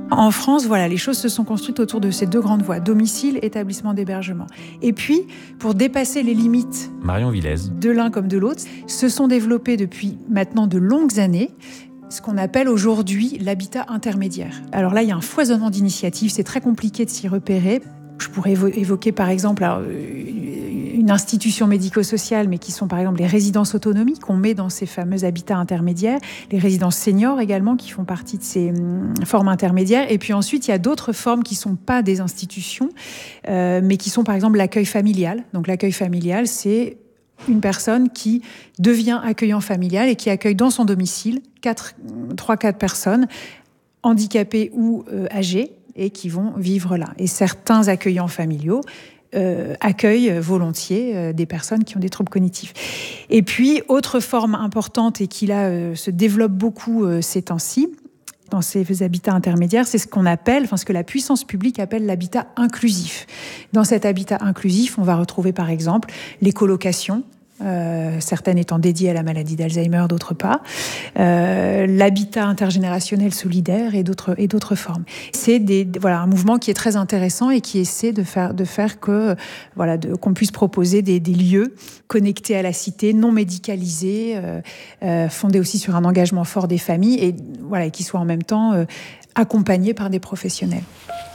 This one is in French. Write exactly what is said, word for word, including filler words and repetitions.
En France, voilà, les choses se sont construites autour de ces deux grandes voies, domicile, établissement d'hébergement. Et puis, pour dépasser les limites Marion Villez. de l'un comme de l'autre, se sont développés depuis maintenant de longues années ce qu'on appelle aujourd'hui l'habitat intermédiaire. Alors là, il y a un foisonnement d'initiatives, c'est très compliqué de s'y repérer. Je pourrais évoquer par exemple alors, une institution médico-sociale, mais qui sont par exemple les résidences autonomie qu'on met dans ces fameux habitats intermédiaires, les résidences seniors également qui font partie de ces hum, formes intermédiaires. Et puis ensuite, il y a d'autres formes qui ne sont pas des institutions, euh, mais qui sont par exemple l'accueil familial. Donc l'accueil familial, c'est une personne qui devient accueillant familial et qui accueille dans son domicile trois à quatre personnes handicapées ou euh, âgées et qui vont vivre là. Et certains accueillants familiaux euh, accueillent volontiers euh, des personnes qui ont des troubles cognitifs. Et puis, autre forme importante et qui là euh, se développe beaucoup euh, ces temps-ci, dans ces habitats intermédiaires, c'est ce qu'on appelle, enfin ce que la puissance publique appelle l'habitat inclusif. Dans cet habitat inclusif, on va retrouver par exemple les colocations, Euh, certaines étant dédiées à la maladie d'Alzheimer, d'autres pas, euh, l'habitat intergénérationnel solidaire et d'autres, et d'autres formes. C'est des, voilà, un mouvement qui est très intéressant et qui essaie de faire, de faire que, voilà, de, qu'on puisse proposer des, des lieux connectés à la cité, non médicalisés, euh, euh, fondés aussi sur un engagement fort des familles et voilà, qui soient en même temps euh, accompagnés par des professionnels.